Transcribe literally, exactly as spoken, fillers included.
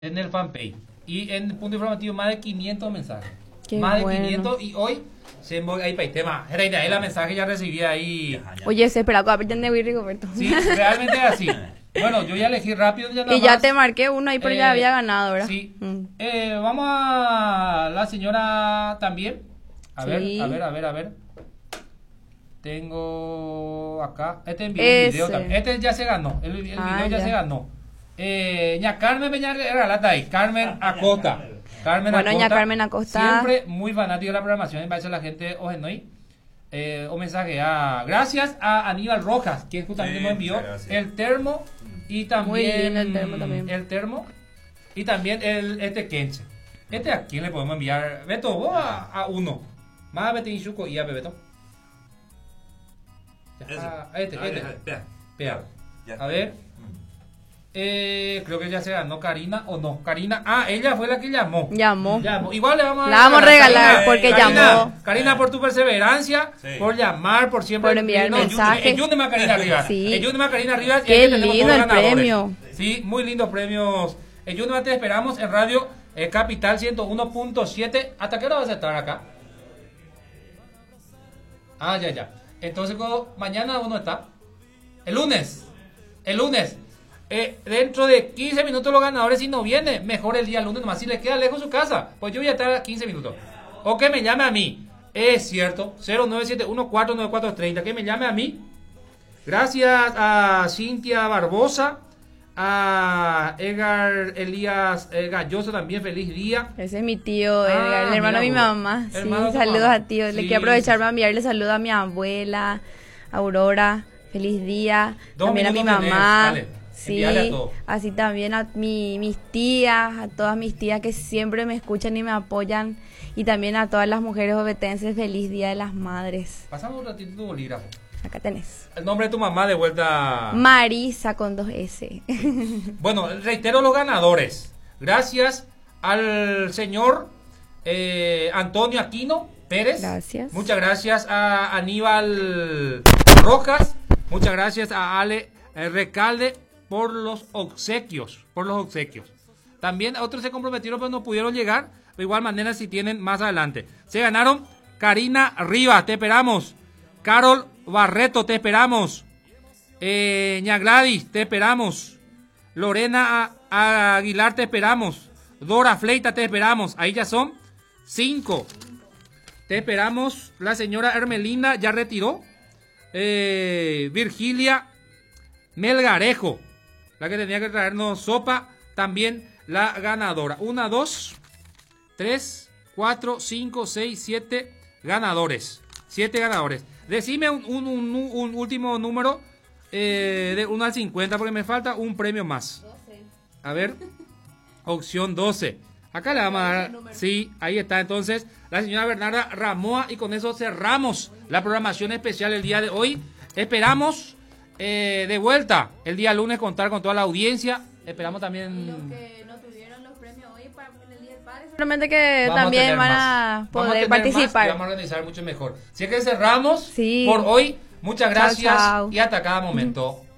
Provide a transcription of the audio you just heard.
en el fanpage. Y en Punto Informativo más de quinientos mensajes. Qué más de bueno. quinientos y hoy se voy ahí para el tema. Reina, ahí la mensaje ya recibí ahí. Oye, se espera, aprenden de Willy Roberto. Sí, realmente es así. Bueno, yo ya elegí rápido. Ya nada Y ya más. te marqué uno ahí, pero Eh, ya había ganado, ¿verdad? Sí. Mm. Eh, vamos a la señora también. A Sí. ver, a ver, a ver, a ver. Tengo acá. Este envió un Ese. video también. Este ya se ganó. El, el Ah, video ya, ya. se ganó. Eh, ña Carmen Peña regalata ahí. Carmen Acosta. Carmen Bueno, Acosta. ña Carmen Acosta. Siempre muy fanático de la programación. En base a la gente Ojenoy. Eh, un mensaje a gracias a Aníbal Rojas, quien justamente Sí, nos envió muchas gracias. el termo y también Muy lindo el termo también. el termo y también el este Kenche. Este a quién le podemos enviar, Beto, vos a, a uno. Más a Betín Chuco y a Bebeto. Ya, Ese. a este, A ver, este. a ver, espera. Espera. Ya. A ver. Eh, creo que ya se ganó Karina o no. Karina, ah, ella fue la que llamó. Llamó. Llamó. Igual le vamos a La vamos a regalar Karina, porque Karina, llamó. Karina, por tu perseverancia, Sí. por llamar, por siempre. Por enviar No, mensajes. Ayúdeme a Karina Rivas. Sí. Ayúdeme a Karina Rivas. Qué Es que tenemos lindo dos el ganadores. premio. Sí, muy lindos premios. Ayúdeme, te esperamos en Radio eh, Capital ciento uno punto siete. ¿Hasta qué hora vas a estar acá? Ah, ya, ya. Entonces, ¿cómo- mañana uno está. El lunes. El lunes. Eh, dentro de quince minutos los ganadores, si no viene, mejor el día lunes, nomás si le queda lejos su casa, pues yo voy a estar a quince minutos. O que me llame a mí. Es cierto, cero nueve siete uno cuatro nueve cuatro tres cero, que me llame a mí. Gracias a Cintia Barbosa, a Edgar Elías eh, Galloso también, feliz día. Ese es mi tío, Ah, Edgar, el hermano de mi mira vos. mamá. Sí, Hermano de tu saludos mamá. a tío. Le Sí. quiero aprovechar para enviarle saludos a mi abuela, Aurora. Feliz día. Dos También a mi minutos tenés, mamá. dale, Sí, envíale a todos. así también a mi, mis tías, a todas mis tías que siempre me escuchan y me apoyan. Y también a todas las mujeres obetenses, feliz Día de las Madres. Pasamos un ratito tu bolígrafo. Acá tenés. El nombre de tu mamá de vuelta. Marisa con dos S. Bueno, reitero los ganadores. Gracias al señor eh, Antonio Aquino Pérez. Gracias. Muchas gracias a Aníbal Rojas. Muchas gracias a Ale eh, Recalde por los obsequios. Por los obsequios. También otros se comprometieron pero no pudieron llegar. De igual manera si tienen más adelante. Se ganaron Karina Rivas, te esperamos. Carol Barreto, te esperamos. Eh, Ña Gladys, te esperamos. Lorena A- Aguilar, te esperamos. Dora Fleita, te esperamos. Ahí ya son cinco. Te esperamos. La señora Hermelinda ya retiró. Eh, Virgilia Melgarejo, la que tenía que traernos sopa. También la ganadora. Una, dos, tres, cuatro, cinco, seis, siete ganadores. Siete ganadores. Decime un, un, un, un último número eh, de uno al cincuenta porque me falta un premio más. A ver, opción doce. Acá le vamos a dar, sí, ahí está entonces la señora Bernarda Ramoa y con eso cerramos la programación especial el día de hoy. Esperamos eh, de vuelta el día lunes contar con toda la audiencia. Esperamos también... no tuvieron los premios hoy para el Día del Padre. Seguramente que Vamos a también tener van más. a Vamos poder tener más participar. y vamos a organizar mucho mejor. Si es que cerramos Sí. por hoy. Muchas Chao, gracias chao. y hasta cada momento.